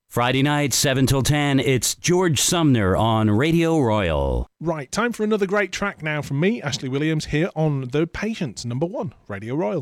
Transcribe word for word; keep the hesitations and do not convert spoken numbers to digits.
Friday night, seven till ten, it's George Sumner on Radio Royal. Right, time for another great track now from me, Ashley Williams, here on The Patients, number one, Radio Royal.